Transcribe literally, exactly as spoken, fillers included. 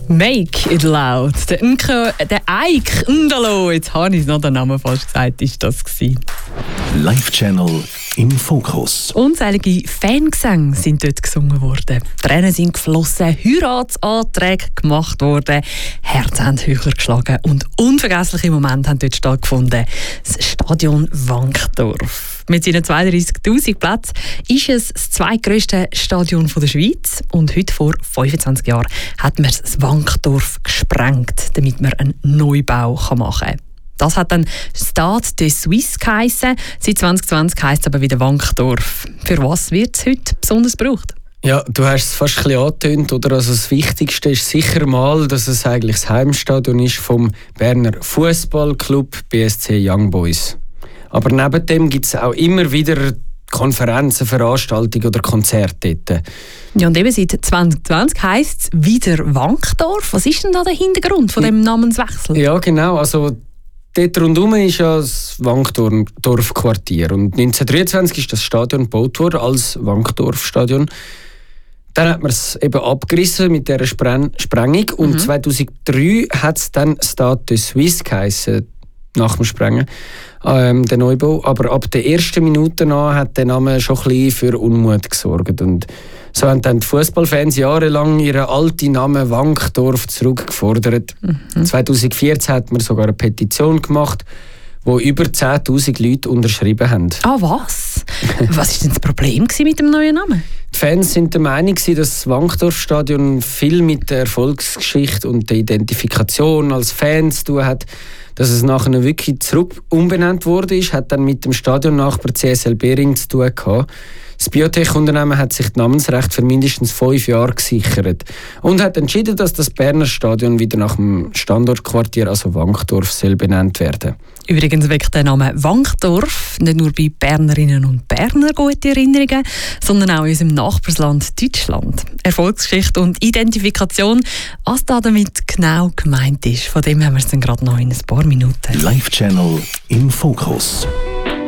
Make it loud. Der, Nke, der Eik Ndalo, jetzt habe ich noch den Namen falsch gesagt, ist das gewesen. Live-Channel im Fokus. Unzählige Fangesänge sind dort gesungen worden. Tränen sind geflossen, Heiratsanträge gemacht worden, Herzen haben höher geschlagen und unvergessliche Momente haben dort stattgefunden. Das Stadion Wankdorf. Mit seinen zweiunddreißigtausend Plätzen ist es das zweitgrösste Stadion der Schweiz. Und heute vor fünfundzwanzig Jahren hat man das Wankdorf gesprengt, damit man einen Neubau machen kann. Das hat dann Stade de Suisse geheissen. Seit zwanzig zwanzig heisst es aber wieder Wankdorf. Für was wird es heute besonders gebraucht? Ja, du hast es fast ein bisschen angetönt, oder? Also das Wichtigste ist sicher mal, dass es eigentlich das Heimstadion ist vom Berner Fußballclub B S C Young Boys. Aber neben dem gibt es auch immer wieder Konferenzen, Veranstaltungen oder Konzerte dort. Ja, und eben seit zwanzig zwanzig heisst es wieder Wankdorf. Was ist denn da der Hintergrund von dem Namenswechsel? Ja, genau. Also dort rundherum ist ja das Wankdorf-Quartier. Und neunzehnhundertdreiundzwanzig ist das Stadion gebaut worden als Wankdorf-Stadion. Dann hat man es eben abgerissen mit dieser Spren- Sprengung. Und mhm. zweitausenddrei hat es dann Stade de Suisse geheissen, nach dem Sprengen, ähm, der Neubau. Aber ab der ersten Minute an hat der Name schon ein bisschen für Unmut gesorgt. Und so haben dann die Fußballfans jahrelang ihren alten Namen Wankdorf zurückgefordert. Mhm. zweitausendvierzehn hat man sogar eine Petition gemacht, wo über zehntausend Leute unterschrieben haben. Ah, was? Was war denn das Problem mit dem neuen Namen? Die Fans waren der Meinung, dass das Wankdorf-Stadion viel mit der Erfolgsgeschichte und der Identifikation als Fans zu tun hat. Dass es nachher wirklich zurück umbenannt wurde, hat dann mit dem Stadionnachbar C S L Behring zu tun gehabt. Das Biotech-Unternehmen hat sich das Namensrecht für mindestens fünf Jahre gesichert und hat entschieden, dass das Berner Stadion wieder nach dem Standortquartier, also Wankdorf, soll benannt werden. Übrigens weckt der Name Wankdorf nicht nur bei Bernerinnen und Bernern gute Erinnerungen, sondern auch in unserem Nachbarsland Deutschland. Erfolgsgeschichte und Identifikation, was da damit genau gemeint ist, von dem haben wir es dann gerade noch in ein paar Minuten. Live-Channel im Fokus.